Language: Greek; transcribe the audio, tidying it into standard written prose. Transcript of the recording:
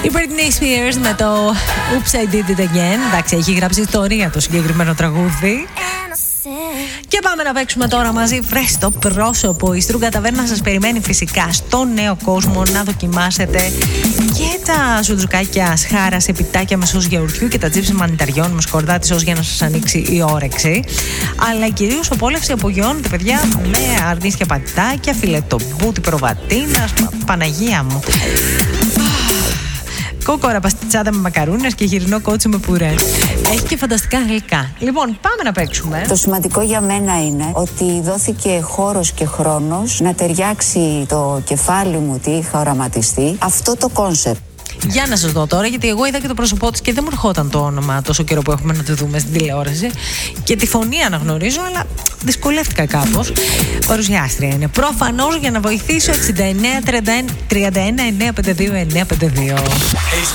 Η Britney Spears με το Oops I Did It Again. Εντάξει, έχει γράψει ιστορία το συγκεκριμένο τραγούδι. Και πάμε να παίξουμε τώρα μαζί. Βρες το πρόσωπο. Η Στρούγκα Ταβέρνα σας περιμένει φυσικά στον νέο κόσμο να δοκιμάσετε και τα σουτζουκάκια σχάρα σε πιτάκια με σως γιαουρτιού και τα τσίψη μανιταριών με σκορδάτι σως για να σας ανοίξει η όρεξη. Αλλά κυρίως απόλαυση απογειώνεται, παιδιά, με αρνίσια πατάτια, φιλετομπούτι προβατίνας. Παναγία μου. Κόκορα παστιτσάτα με μακαρούνες και γυρινό κότσο με πουρέ. Έχει και φανταστικά γλυκά. Λοιπόν, πάμε να παίξουμε. Το σημαντικό για μένα είναι ότι δόθηκε χώρος και χρόνος να ταιριάξει το κεφάλι μου τι είχα οραματιστεί αυτό το κόνσεπτ. Για να σας δω τώρα, γιατί εγώ είδα και το πρόσωπό της και δεν μου ερχόταν το όνομα τόσο καιρό που έχουμε να το δούμε στην τηλεόραση. Και τη φωνή αναγνωρίζω, αλλά δυσκολεύτηκα κάπως. Παρουσιάστρια είναι. Προφανώς για να βοηθήσω 69 31 952 952.